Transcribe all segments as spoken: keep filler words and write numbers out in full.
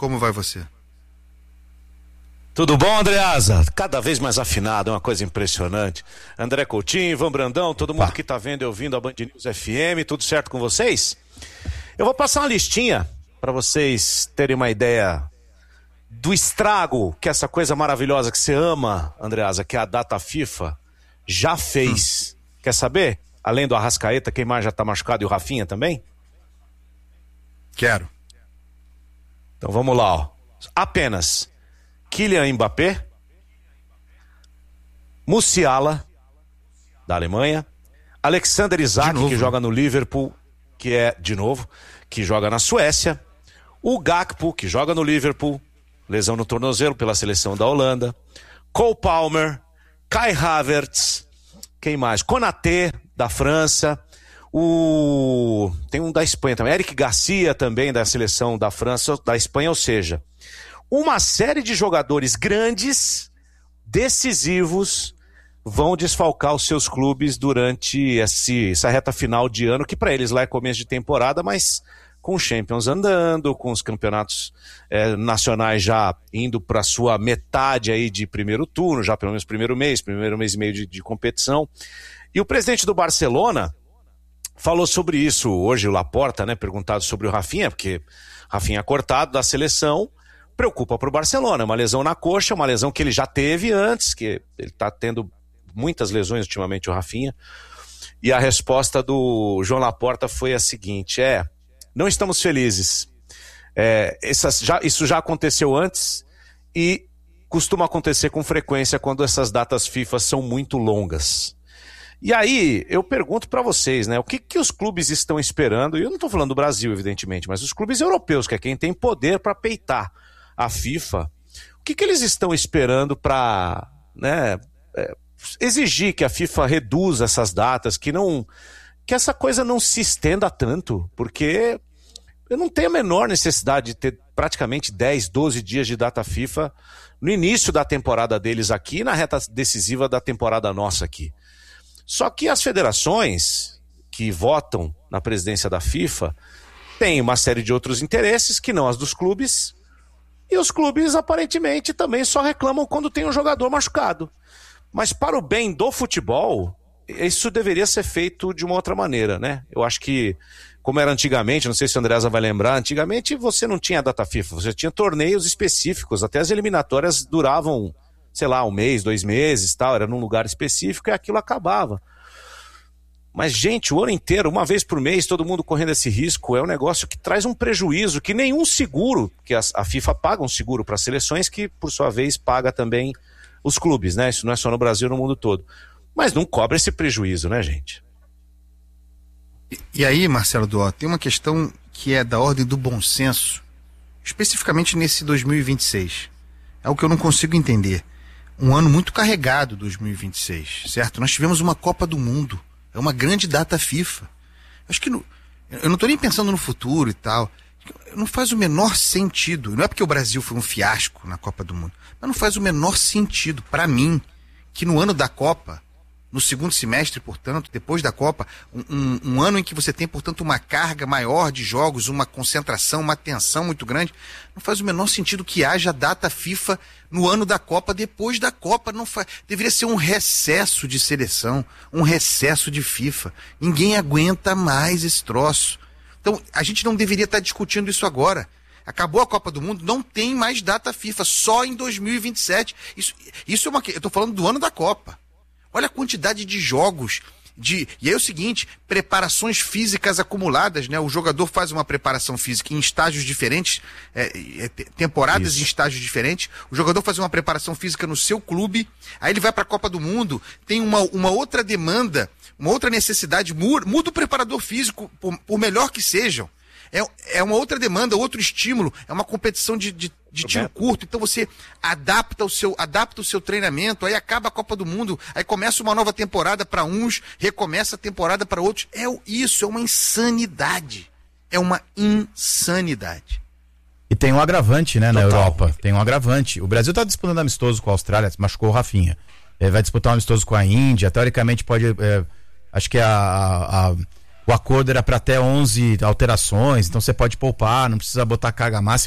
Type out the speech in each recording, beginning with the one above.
como vai você? Tudo bom, Andreasa? Cada vez mais afinado, é uma coisa impressionante. André Coutinho, Ivan Brandão, todo mundo Pá. que está vendo e ouvindo a Band News F M, tudo certo com vocês? Eu vou passar uma listinha para vocês terem uma ideia do estrago que essa coisa maravilhosa que você ama, Andreasa, que é a data FIFA, já fez. Hum. Quer saber? Além do Arrascaeta, quem mais já está machucado e o Rafinha também? Quero. Então vamos lá, ó. Apenas Kylian Mbappé, Musiala, da Alemanha, Alexander Isak, que joga no Liverpool, que é, de novo, que joga na Suécia, o Gakpo, que joga no Liverpool, lesão no tornozelo pela seleção da Holanda, Cole Palmer, Kai Havertz, quem mais? Konaté, da França, o... tem um da Espanha também, Eric Garcia também, da seleção da França, da Espanha, ou seja, uma série de jogadores grandes, decisivos, vão desfalcar os seus clubes durante esse, essa reta final de ano, que para eles lá é começo de temporada, mas com os Champions andando, com os campeonatos é, nacionais já indo para sua metade aí de primeiro turno, já pelo menos primeiro mês, primeiro mês e meio de, de competição. E o presidente do Barcelona falou sobre isso hoje, o Laporta, né, perguntado sobre o Rafinha, porque Rafinha cortado da seleção, preocupa para o Barcelona, é uma lesão na coxa, uma lesão que ele já teve antes, que ele está tendo muitas lesões ultimamente, o Rafinha, e a resposta do João Laporta foi a seguinte, é, não estamos felizes, é, essas, já, isso já aconteceu antes e costuma acontecer com frequência quando essas datas FIFA são muito longas. E aí, eu pergunto para vocês, né, o que, que os clubes estão esperando, e eu não estou falando do Brasil, evidentemente, mas os clubes europeus, que é quem tem poder para peitar a FIFA, o que, que eles estão esperando para, né, é, exigir que a FIFA reduza essas datas, que não, que essa coisa não se estenda tanto, porque eu não tenho a menor necessidade de ter praticamente dez, doze dias de data FIFA no início da temporada deles aqui, na reta decisiva da temporada nossa aqui. Só que as federações que votam na presidência da FIFA têm uma série de outros interesses que não as dos clubes, e os clubes aparentemente também só reclamam quando tem um jogador machucado. Mas para o bem do futebol, isso deveria ser feito de uma outra maneira, né? Eu acho que, como era antigamente, não sei se o Andreasa vai lembrar, antigamente você não tinha data FIFA, você tinha torneios específicos, até as eliminatórias duravam, sei lá, um mês, dois meses, tal, era num lugar específico e aquilo acabava. Mas, gente, o ano inteiro, uma vez por mês, todo mundo correndo esse risco, é um negócio que traz um prejuízo que nenhum seguro, que a, a FIFA paga um seguro para as seleções, que por sua vez paga também os clubes, né? Isso não é só no Brasil, no mundo todo. Mas não cobra esse prejuízo, né, gente? E, e aí, Marcelo Duó, tem uma questão que é da ordem do bom senso, especificamente nesse dois mil e vinte e seis. É o que eu não consigo entender. Um ano muito carregado, dois mil e vinte e seis, certo? Nós tivemos uma Copa do Mundo. É uma grande data FIFA. Acho que no, eu não estou nem pensando no futuro e tal. Não faz o menor sentido. Não é porque o Brasil foi um fiasco na Copa do Mundo, mas não faz o menor sentido para mim que no ano da Copa, no segundo semestre, portanto, depois da Copa, um, um, um ano em que você tem, portanto, uma carga maior de jogos, uma concentração, uma tensão muito grande, não faz o menor sentido que haja data FIFA no ano da Copa, depois da Copa. Não faz... Deveria ser um recesso de seleção, um recesso de FIFA. Ninguém aguenta mais esse troço. Então, a gente não deveria estar discutindo isso agora. Acabou a Copa do Mundo, não tem mais data FIFA, só em dois mil e vinte e sete. Isso, isso é uma... Eu estou falando do ano da Copa. Olha a quantidade de jogos, de... e aí é o seguinte, preparações físicas acumuladas, né? O jogador faz uma preparação física em estágios diferentes, é, é, temporadas Isso. em estágios diferentes, o jogador faz uma preparação física no seu clube, aí ele vai para a Copa do Mundo, tem uma, uma outra demanda, uma outra necessidade, muda o preparador físico, por, por melhor que sejam. É, é uma outra demanda, outro estímulo, é uma competição de, de, de tiro curto, então você adapta o, seu, adapta o seu treinamento, aí acaba a Copa do Mundo, aí começa uma nova temporada para uns, recomeça a temporada para outros. É isso, é uma insanidade. É uma insanidade. E tem um agravante, né, Total. na Europa. Tem um agravante. O Brasil está disputando amistoso com a Austrália, machucou o Rafinha. É, vai disputar um amistoso com a Índia, teoricamente pode... É, acho que a... a, a o acordo era para até onze alterações, então você pode poupar, não precisa botar carga máxima.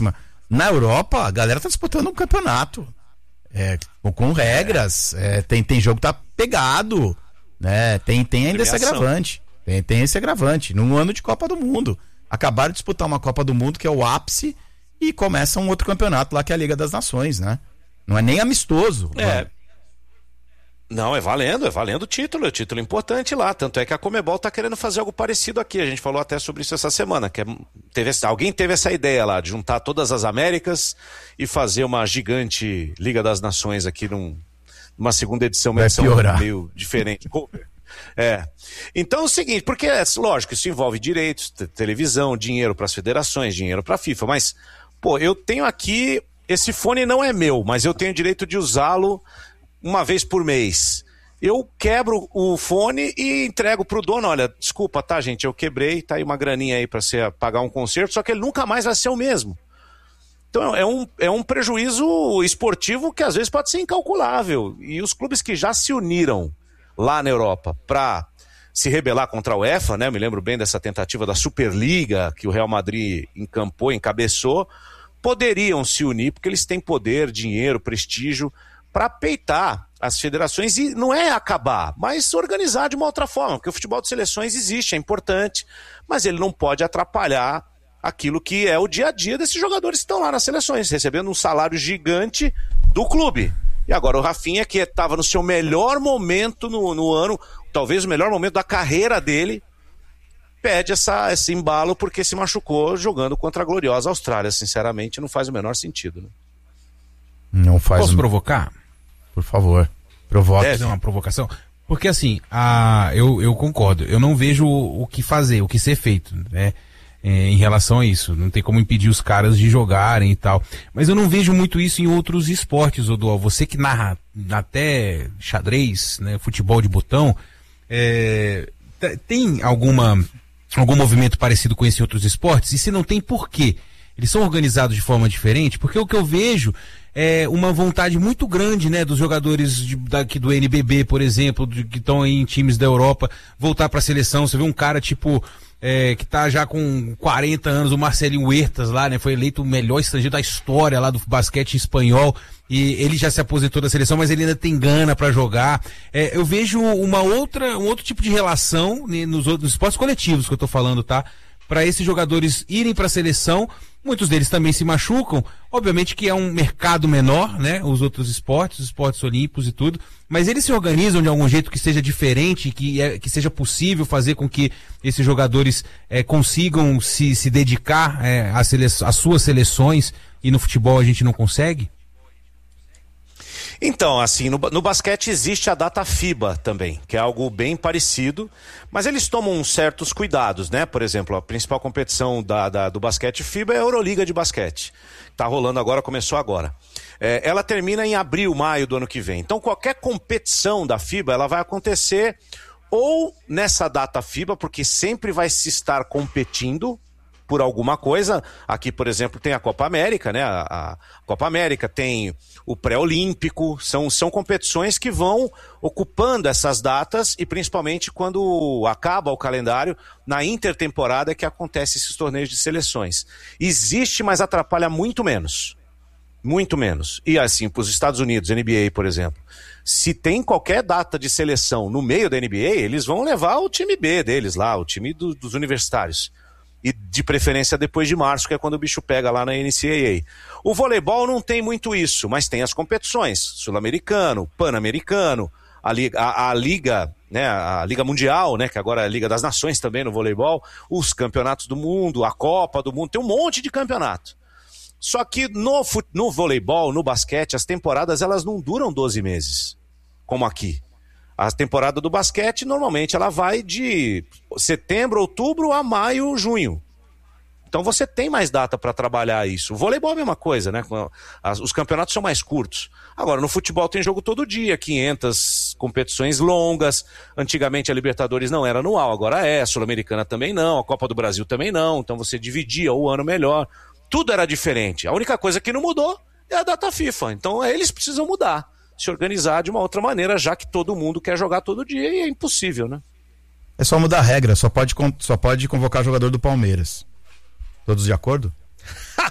Na Europa, a galera tá disputando um campeonato. É, com, com regras. É, tem, tem jogo que tá pegado. Né? Tem, tem ainda esse agravante. Tem, tem esse agravante. Num ano de Copa do Mundo. Acabaram de disputar uma Copa do Mundo, que é o ápice, e começa um outro campeonato lá, que é a Liga das Nações, né? Não é nem amistoso. É. Mano. Não, é valendo, é valendo o título, é um título importante lá. Tanto é que a Conmebol tá querendo fazer algo parecido aqui. A gente falou até sobre isso essa semana. Que é, teve, alguém teve essa ideia lá de juntar todas as Américas e fazer uma gigante Liga das Nações aqui num, numa segunda edição, uma edição meio diferente. É. Então é o seguinte, porque é lógico, isso envolve direitos, t- televisão, dinheiro para as federações, dinheiro para a FIFA, mas, pô, eu tenho aqui, esse fone não é meu, mas eu tenho o direito de usá-lo uma vez por mês. Eu quebro o fone e entrego pro dono, olha, desculpa, tá, gente, eu quebrei, tá aí uma graninha aí para você pagar um concerto, só que ele nunca mais vai ser o mesmo. Então é um, é um prejuízo esportivo que às vezes pode ser incalculável. E os clubes que já se uniram lá na Europa para se rebelar contra a UEFA, né? Eu me lembro bem dessa tentativa da Superliga que o Real Madrid encampou, encabeçou, poderiam se unir porque eles têm poder, dinheiro, prestígio para peitar as federações e não é acabar, mas organizar de uma outra forma, porque o futebol de seleções existe, é importante, mas ele não pode atrapalhar aquilo que é o dia a dia desses jogadores que estão lá nas seleções, recebendo um salário gigante do clube. E agora o Rafinha, que estava no seu melhor momento no, no ano, talvez o melhor momento da carreira dele, pede essa, esse embalo porque se machucou jogando contra a gloriosa Austrália. Sinceramente, não faz o menor sentido. Né? Não faz. Posso um... provocar? Por favor, provoque. Deve uma provocação. Porque assim, a, eu, eu concordo, eu não vejo o, o que fazer, o que ser feito, né? É, em relação a isso, não tem como impedir os caras de jogarem e tal, mas eu não vejo muito isso em outros esportes, Odual. Você que narra até xadrez, né, futebol de botão, é, tem alguma, algum movimento parecido com esse em outros esportes? E se não tem, por quê? Eles são organizados de forma diferente? Porque o que eu vejo é uma vontade muito grande, né, dos jogadores de, daqui do N B B, por exemplo, de, que estão aí em times da Europa, voltar para a seleção. Você vê um cara tipo É, que tá já com quarenta anos, o Marcelinho Huertas lá, né? Foi eleito o melhor estrangeiro da história lá do basquete espanhol, e ele já se aposentou da seleção, mas ele ainda tem gana pra jogar. É, eu vejo uma outra, um outro tipo de relação, né, nos outros esportes coletivos que eu tô falando, tá? Para esses jogadores irem para a seleção, muitos deles também se machucam, obviamente que é um mercado menor, né, os outros esportes, os esportes olímpicos e tudo, mas eles se organizam de algum jeito que seja diferente, que, é, que seja possível fazer com que esses jogadores é, consigam se, se dedicar é, às, sele- às suas seleções, e no futebol a gente não consegue? Então, assim, no, no basquete existe a data FIBA também, que é algo bem parecido, mas eles tomam certos cuidados, né? Por exemplo, a principal competição da, da, do basquete FIBA é a Euroliga de basquete. Tá rolando agora, começou agora. É, ela termina em abril, maio do ano que vem. Então, qualquer competição da FIBA, ela vai acontecer ou nessa data FIBA, porque sempre vai se estar competindo por alguma coisa. Aqui, por exemplo, tem a Copa América, né? A, a Copa América tem o pré-olímpico, são, são competições que vão ocupando essas datas, e principalmente quando acaba o calendário, na intertemporada é que acontecem esses torneios de seleções. Existe, mas atrapalha muito menos. Muito menos. E assim, para os Estados Unidos, N B A, por exemplo, se tem qualquer data de seleção no meio da N B A, eles vão levar o time B deles lá, o time do, dos universitários. E de preferência depois de março, que é quando o bicho pega lá na N C A A. O voleibol não tem muito isso, mas tem as competições, sul-americano, pan-americano, a liga, a, a liga, né, a liga mundial, né, que agora é a Liga das Nações também no voleibol, os campeonatos do mundo, a Copa do Mundo, tem um monte de campeonato. Só que no, no voleibol, no basquete, as temporadas elas não duram doze meses, como aqui. A temporada do basquete, normalmente, ela vai de setembro, outubro a maio, junho. Então você tem mais data para trabalhar isso. O voleibol é a mesma coisa, né? Os campeonatos são mais curtos. Agora, no futebol tem jogo todo dia, quinhentas competições longas. Antigamente a Libertadores não era anual, agora é. A Sul-Americana também não, a Copa do Brasil também não. Então você dividia o ano melhor. Tudo era diferente. A única coisa que não mudou é a data FIFA. Então eles precisam mudar, se organizar de uma outra maneira, já que todo mundo quer jogar todo dia e é impossível, né? É só mudar a regra, só pode, só pode convocar jogador do Palmeiras. Todos de acordo?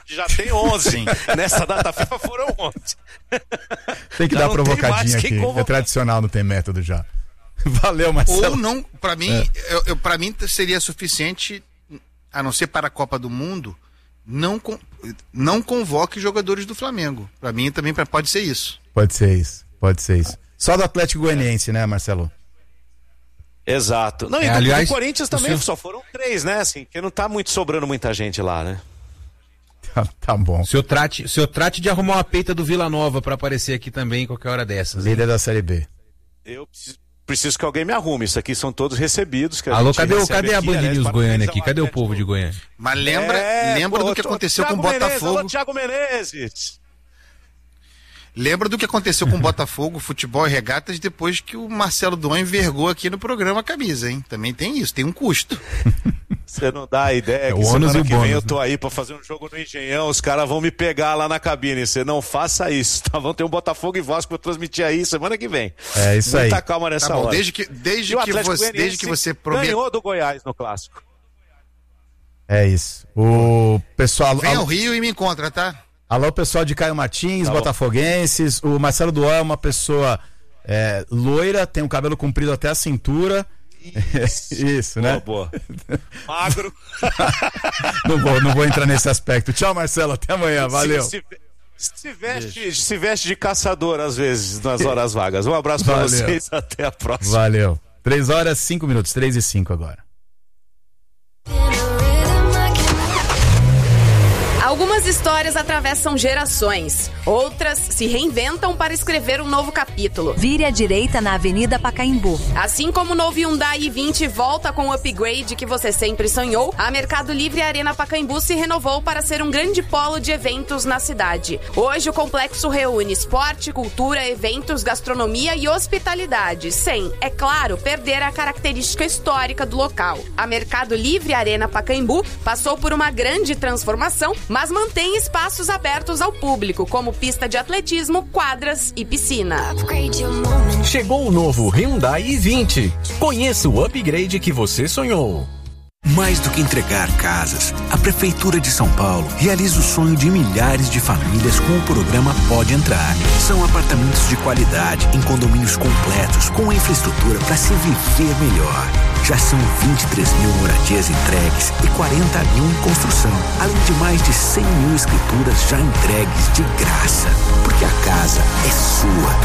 Já tem onze. Nessa data FIFA foram onze. Tem que já dar provocadinha aqui. É tradicional, não tem método já. Valeu, Marcelo. Ou não, pra mim, é. eu, eu, pra mim seria suficiente, a não ser para a Copa do Mundo, não, não convoque jogadores do Flamengo. Pra mim também pode ser isso. Pode ser isso, pode ser isso. Só do Atlético Goianiense, né, Marcelo? Exato. Não, e é, do, aliás, do Corinthians também senhor... só foram três, né? Assim, que não tá muito sobrando muita gente lá, né? Tá, tá bom. O senhor trate, o senhor trate de arrumar uma peita do Vila Nova pra aparecer aqui também qualquer hora dessas. Líder hein? Da Série B. Eu preciso, preciso que alguém me arrume. Isso aqui são todos recebidos. Que a Alô, gente cadê, o, cadê a Band aqui, News Goiânia aqui? uma Cadê o povo de Goiânia? Mas lembra, é, lembra pô, do que aconteceu Thiago com o Botafogo. Menezes, alô, Thiago Menezes. Lembra do que aconteceu com o Botafogo, futebol e regatas, depois que o Marcelo Duan envergou aqui no programa a camisa, hein? Também tem isso, tem um custo. Você não dá ideia é, que o ônus semana e o que bônus, vem né? Eu tô aí pra fazer um jogo no Engenhão, os caras vão me pegar lá na cabine. Você não faça isso, tá? Vão ter um Botafogo e Vasco pra transmitir aí semana que vem. É isso aí. Muita calma nessa tá bom, hora. Desde que, desde que você, desde que você promete... ganhou do Goiás no Clássico. É isso. O pessoal... Vem ao Rio e me encontra, tá? Alô, pessoal de Caio Martins, tá botafoguenses. O Marcelo Duan é uma pessoa é, loira, tem o um cabelo comprido até a cintura. Isso, Isso boa, né? Boa. Magro. não, vou, não vou entrar nesse aspecto. Tchau, Marcelo. Até amanhã. Valeu. Se, se, se, veste, se veste de caçador, às vezes, nas horas vagas. Um abraço pra vocês. Até a próxima. Valeu. Três horas, cinco minutos. Três e cinco agora. Algumas histórias atravessam gerações, outras se reinventam para escrever um novo capítulo. Vire à direita na Avenida Pacaembu. Assim como o novo Hyundai i vinte volta com o upgrade que você sempre sonhou, a Mercado Livre Arena Pacaembu se renovou para ser um grande polo de eventos na cidade. Hoje o complexo reúne esporte, cultura, eventos, gastronomia e hospitalidade, sem, é claro, perder a característica histórica do local. A Mercado Livre Arena Pacaembu passou por uma grande transformação, mas mantém espaços abertos ao público, como pista de atletismo, quadras e piscina. Chegou o novo Hyundai i vinte. Conheça o upgrade que você sonhou. Mais do que entregar casas, a Prefeitura de São Paulo realiza o sonho de milhares de famílias com o programa Pode Entrar. São apartamentos de qualidade, em condomínios completos, com infraestrutura para se viver melhor. Já são vinte e três mil moradias entregues e quarenta mil em construção, além de mais de cem mil escrituras já entregues de graça. Porque a casa é sua.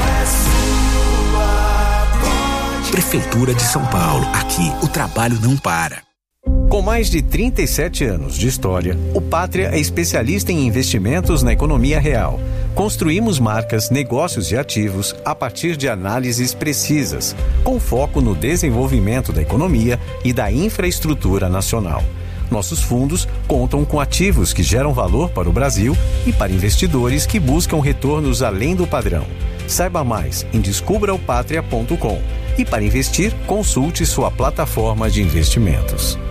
Prefeitura de São Paulo. Aqui o trabalho não para. Com mais de trinta e sete anos de história, o Pátria é especialista em investimentos na economia real. Construímos marcas, negócios e ativos a partir de análises precisas, com foco no desenvolvimento da economia e da infraestrutura nacional. Nossos fundos contam com ativos que geram valor para o Brasil e para investidores que buscam retornos além do padrão. Saiba mais em descubra o patria ponto com. E para investir, consulte sua plataforma de investimentos.